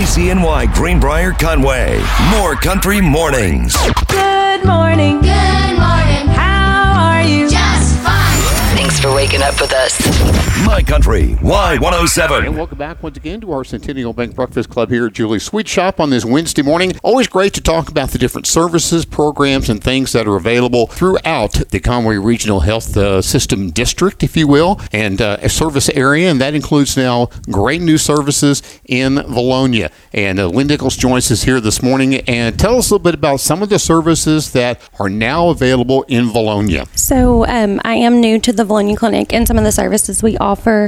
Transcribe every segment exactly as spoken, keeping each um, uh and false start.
K C N Y Greenbrier Conway. More Country Mornings. Good morning. Good morning. How are you? Just fine. Thanks for waking up with us. My Country Y one oh seven. And welcome back once again to our Centennial Bank Breakfast Club here at Julie's Sweet Shop on this Wednesday morning. Always great to talk about the different services, programs, and things that are available throughout the Conway Regional Health uh, System District, if you will, and uh, a service area. And that includes now great new services in Vilonia. And uh, Lynn Nichols joins us here this morning and tell us a little bit about some of the services that are now available in Vilonia. So um, I am new to the Vilonia Clinic, and some of the services we offer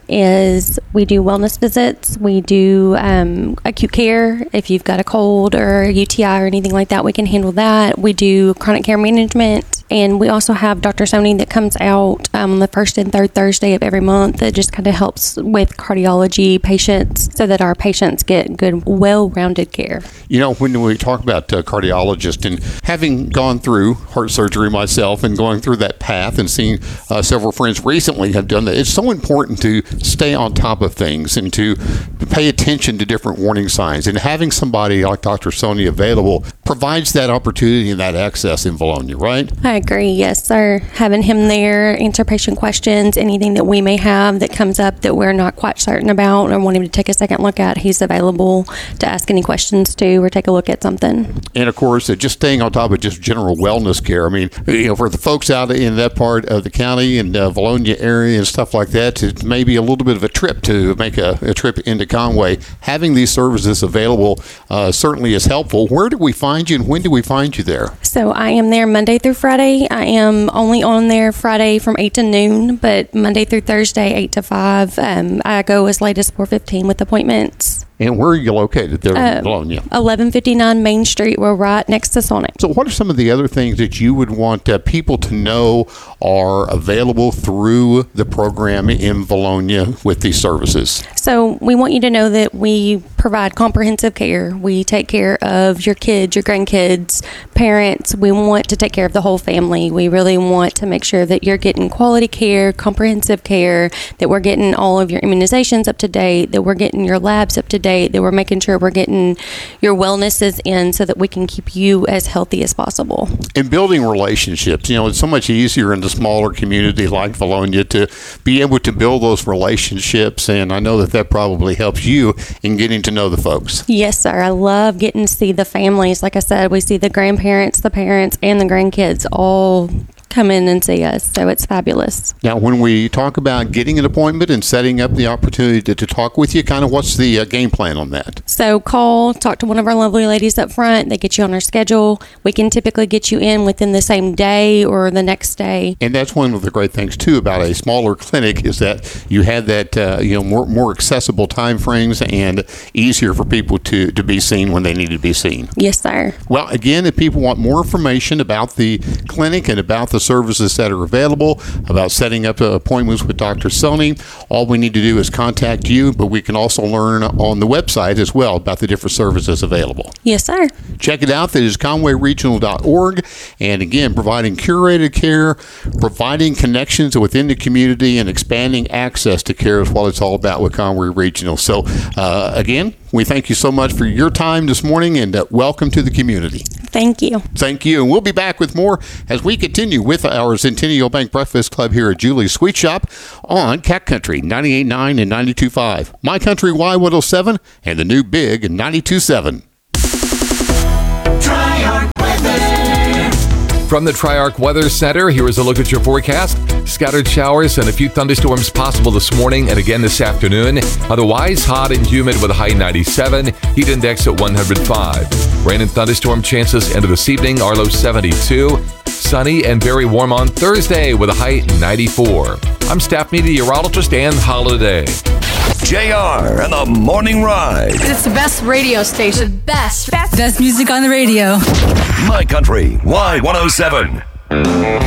is we do wellness visits, we do um, acute care. If you've got a cold or a U T I or anything like that, we can handle that. We do chronic care management, and we also have Doctor Sony that comes out um, on the first and third Thursday of every month that just kind of helps with cardiology patients so that our patients get good, well-rounded care. You know, when we talk about uh, cardiologists, and having gone through heart surgery myself and going through that path and seeing uh, several friends recently have done that, it's so important to stay on top of things and to pay attention to different warning signs. And having somebody like Doctor Sony available provides that opportunity and that access in Vilonia, right? I agree. Yes, sir. Having him there, answer patient questions, anything that we may have that comes up that we're not quite certain about or want him to take a second look at, he's available to ask any questions to or take a look at something. And of course, uh, just staying on top of just general wellness care. I mean, you know, for the folks out in that part of the county and uh, Vilonia area and stuff like that, it's maybe a little bit of a trip to make a, a trip into Conway. Having these services available uh, certainly is helpful. Where do we find you and when do we find you there? So I am there Monday through Friday. I am only on there Friday from eight to noon, but Monday through Thursday, eight to five. Um, I go as late as four fifteen with appointments. And where are you located there in Uh, Vilonia? eleven fifty-nine Main Street. We're right next to Sonic. So what are some of the other things that you would want uh, people to know are available through the program in Vilonia with these services? So we want you to know that we provide comprehensive care. We take care of your kids, your grandkids, parents. We want to take care of the whole family. We really want to make sure that you're getting quality care, comprehensive care, that we're getting all of your immunizations up to date, that we're getting your labs up to date, that we're making sure we're getting your wellnesses in so that we can keep you as healthy as possible. And building relationships, you know, it's so much easier in the smaller community like Vilonia to be able to build those relationships, and I know that that probably helps you in getting to know the folks. Yes, sir. I love getting to see the families. Like I said, we see the grandparents, the parents, and the grandkids all come in and see us, so it's fabulous. Now, when we talk about getting an appointment and setting up the opportunity to, to talk with you, kind of what's the uh, game plan on that? So call, talk to one of our lovely ladies up front. They get you on our schedule. We can typically get you in within the same day or the next day. And that's one of the great things, too, about a smaller clinic is that you have that, uh, you know, more more accessible time frames and easier for people to, to be seen when they need to be seen. Yes, sir. Well, again, if people want more information about the clinic and about the services that are available, about setting up uh, appointments with Doctor Sony, all we need to do is contact you, but we can also learn on the website as well about the different services available. Yes, sir. Check it out. That is conway regional dot org. And again, providing curated care, providing connections within the community, and expanding access to care is what it's all about with Conway Regional. So, uh, again, we thank you so much for your time this morning, and uh, welcome to the community. Thank you. Thank you. And we'll be back with more as we continue with our Centennial Bank Breakfast Club here at Julie's Sweet Shop on Cat Country ninety-eight point nine and ninety-two point five. My Country Y one oh seven and the new Big ninety-two point seven. From the Triarch Weather Center, here is a look at your forecast. Scattered showers and a few thunderstorms possible this morning and again this afternoon. Otherwise, hot and humid with a high ninety-seven, heat index at one hundred five. Rain and thunderstorm chances into this evening, our low seventy-two. Sunny and very warm on Thursday with a high ninety-four. I'm staff meteorologist Ann Holiday. J R and the Morning Ride. It's the best radio station. Best. Best. Best music on the radio. My Country Y one oh seven.